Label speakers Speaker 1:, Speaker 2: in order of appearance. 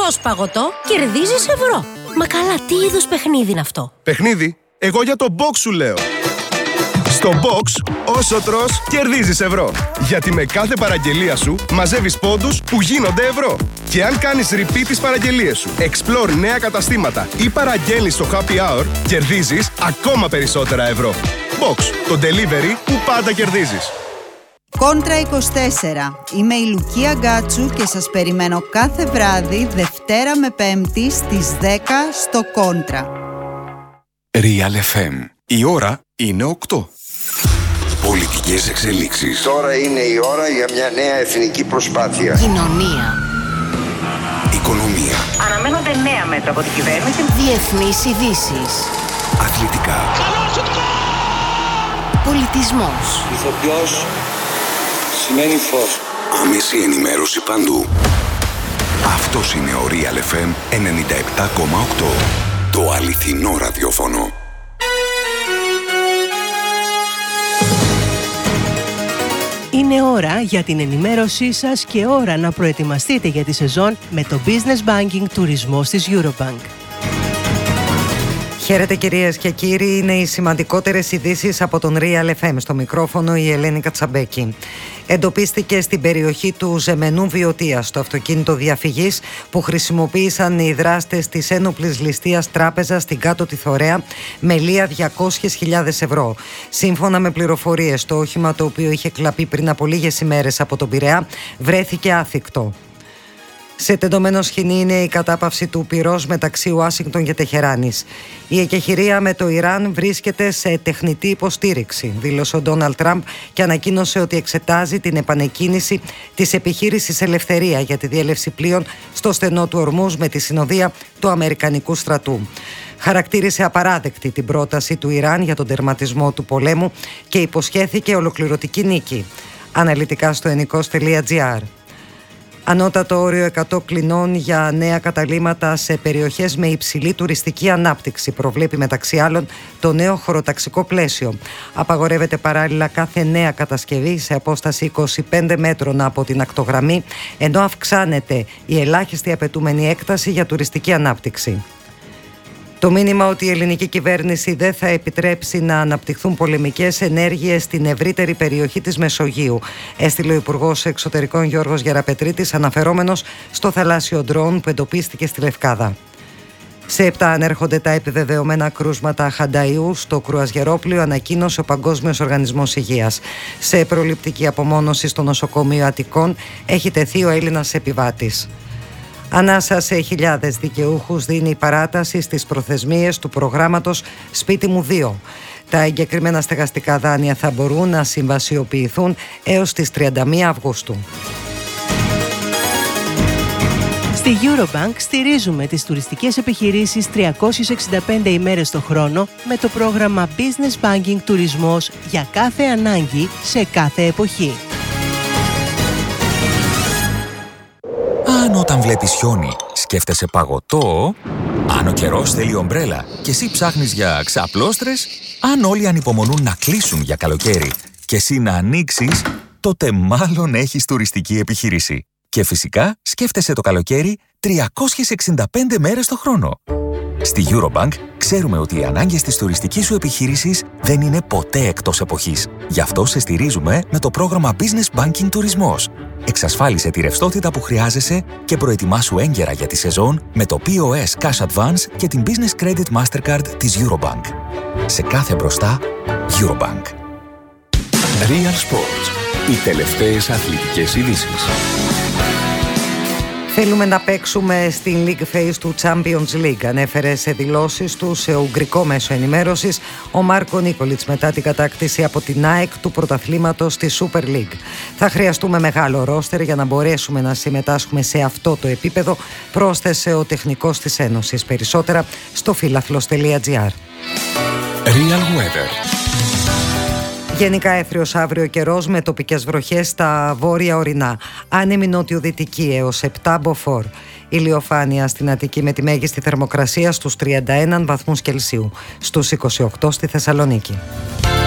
Speaker 1: τρως παγωτό, κερδίζεις ευρώ. Μα καλά, τι είδους παιχνίδι είναι αυτό?
Speaker 2: Παιχνίδι? Εγώ για το box σου λέω. Στο box, όσο τρως, κερδίζεις ευρώ. Γιατί με κάθε παραγγελία σου μαζεύεις πόντους που γίνονται ευρώ. Και αν κάνεις repeat τις παραγγελίες σου, explore νέα καταστήματα ή παραγγέλνεις στο happy hour, κερδίζεις ακόμα περισσότερα ευρώ. Box, το delivery που πάντα κερδίζεις.
Speaker 3: Κόντρα 24. Είμαι η Λουκία Γκάτσου και σας περιμένω κάθε βράδυ, Δευτέρα με Πέμπτη στις 10 στο Κόντρα.
Speaker 4: Real FM. Η ώρα είναι 8. Πολιτικές εξελίξεις.
Speaker 5: Τώρα είναι η ώρα για μια νέα εθνική προσπάθεια.
Speaker 1: Κοινωνία.
Speaker 4: Οικονομία.
Speaker 6: Αναμένονται νέα μέτρα από την κυβέρνηση.
Speaker 1: Διεθνείς ειδήσεις.
Speaker 4: Αθλητικά.
Speaker 1: Πολιτισμός.
Speaker 7: Ηθοποιός σημαίνει φως.
Speaker 4: Άμεση ενημέρωση παντού. Αυτός είναι ο Real FM 97,8. Το αληθινό ραδιόφωνο.
Speaker 8: Είναι ώρα για την ενημέρωσή σας και ώρα να προετοιμαστείτε για τη σεζόν με το Business Banking τουρισμός της Eurobank.
Speaker 9: Χαίρετε κυρίες και κύριοι, είναι οι σημαντικότερες ειδήσεις από τον Real FM. Στο μικρόφωνο η Ελένη Κατσαμπέκη. Εντοπίστηκε στην περιοχή του Ζεμενού Βιωτίας το αυτοκίνητο διαφυγής που χρησιμοποίησαν οι δράστες της ένοπλης ληστείας τράπεζας στην Κάτω Θωρέα με λία 200.000 ευρώ. Σύμφωνα με πληροφορίες, το όχημα, το οποίο είχε κλαπεί πριν από λίγες ημέρες από τον Πειραιά, βρέθηκε άθικτο. Σε τεντωμένο σκηνή είναι η κατάπαυση του πυρός μεταξύ Ουάσιγκτον και Τεχεράνης. Η εκεχηρία με το Ιράν βρίσκεται σε τεχνητή υποστήριξη, δήλωσε ο Ντόναλντ Τραμπ και ανακοίνωσε ότι εξετάζει την επανεκκίνηση της επιχείρησης Ελευθερία για τη διέλευση πλοίων στο στενό του Ορμούζ με τη συνοδεία του Αμερικανικού στρατού. Χαρακτήρισε απαράδεκτη την πρόταση του Ιράν για τον τερματισμό του πολέμου και υποσχέθηκε ολοκληρωτική νίκη. Αναλυτικά στο ennikos.gr. Ανώτατο όριο 100 κλινών για νέα καταλύματα σε περιοχές με υψηλή τουριστική ανάπτυξη προβλέπει μεταξύ άλλων το νέο χωροταξικό πλαίσιο. Απαγορεύεται παράλληλα κάθε νέα κατασκευή σε απόσταση 25 μέτρων από την ακτογραμμή, ενώ αυξάνεται η ελάχιστη απαιτούμενη έκταση για τουριστική ανάπτυξη. Το μήνυμα ότι η ελληνική κυβέρνηση δεν θα επιτρέψει να αναπτυχθούν πολεμικές ενέργειες στην ευρύτερη περιοχή της Μεσογείου έστειλε ο Υπουργός Εξωτερικών Γιώργος Γεραπετρίτης, αναφερόμενος στο θαλάσσιο ντρόουν που εντοπίστηκε στη Λευκάδα. Σε 7 ανέρχονται τα επιβεβαιωμένα κρούσματα χανταϊού στο κρουαζιερόπλοιο, ανακοίνωσε ο Παγκόσμιος Οργανισμός Υγείας. Σε προληπτική απομόνωση στο νοσοκομείο Αττικών έχει τεθεί ο Έλληνας επιβάτης. Ανάσα σε χιλιάδες δικαιούχους δίνει η παράταση στις προθεσμίες του προγράμματος Σπίτι μου 2. Τα εγκεκριμένα στεγαστικά δάνεια θα μπορούν να συμβασιοποιηθούν έως τις 31 Αυγούστου.
Speaker 8: Στη Eurobank στηρίζουμε τις τουριστικές επιχειρήσεις 365 ημέρες το χρόνο με το πρόγραμμα Business Banking τουρισμός για κάθε ανάγκη σε κάθε εποχή.
Speaker 10: Αν όταν βλέπεις χιόνι σκέφτεσαι παγωτό, αν ο καιρός θέλει ομπρέλα και εσύ ψάχνεις για ξαπλώστρες, αν όλοι ανυπομονούν να κλείσουν για καλοκαίρι και εσύ να ανοίξεις, τότε μάλλον έχεις τουριστική επιχείρηση. Και φυσικά σκέφτεσαι το καλοκαίρι 365 μέρες το χρόνο. Στη Eurobank ξέρουμε ότι οι ανάγκες της τουριστικής σου επιχείρησης δεν είναι ποτέ εκτός εποχής. Γι' αυτό σε στηρίζουμε με το πρόγραμμα Business Banking Τουρισμός. Εξασφάλισε τη ρευστότητα που χρειάζεσαι και προετοιμάσου έγκαιρα για τη σεζόν με το POS Cash Advance και την Business Credit Mastercard της Eurobank. Σε κάθε μπροστά, Eurobank.
Speaker 4: Real Sports. Οι τελευταίες αθλητικές ειδήσεις.
Speaker 9: Θέλουμε να παίξουμε στην League Phase του Champions League, ανέφερε σε δηλώσεις του σε ουγγρικό μέσο ενημέρωσης ο Μάρκο Νίκολιτς μετά την κατάκτηση από την ΑΕΚ του πρωταθλήματος στη Super League. Θα χρειαστούμε μεγάλο ρόστερ για να μπορέσουμε να συμμετάσχουμε σε αυτό το επίπεδο, πρόσθεσε ο τεχνικός της Ένωσης. Περισσότερα στο φιλαθλος.gr.
Speaker 4: Real Weather.
Speaker 9: Γενικά έθριος αύριο καιρός με τοπικές βροχές στα βόρεια ορεινά. Άνεμη νότιο-δυτική έως 7 μποφόρ. Ηλιοφάνεια στην Αττική με τη μέγιστη θερμοκρασία στους 31 βαθμούς Κελσίου. Στους 28 στη Θεσσαλονίκη.